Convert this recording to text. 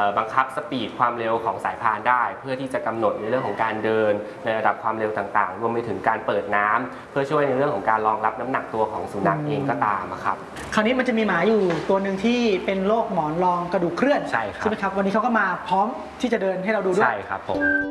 บังคับสปีดความเร็วของสายพานได้เพื่อที่จะกำหนดในเรื่องของการเดินในระดับความเร็วต่างๆรวมไปถึงการเปิดน้ำเพื่อช่วยในเรื่องของการรองรับน้ำหนักตัวของสุนัขเองก็ตามครับคราวนี้มันจะมีหมาอยู่ตัวหนึ่งที่เป็นโรคหมอนรองกระดูกเคลื่อนใช่ไหมครับวันนี้เขาก็มาพร้อมที่จะเดินให้เราดูด้วยใช่ครับผม